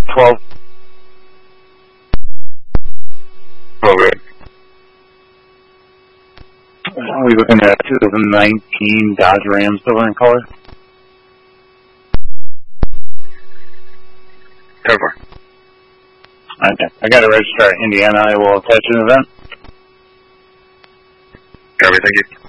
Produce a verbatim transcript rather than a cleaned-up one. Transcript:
twelve. Okay. Are we looking at twenty nineteen Dodge Ram silver in color? ten four. Okay. I got to register at Indiana. I will attach an event. Copy, thank you.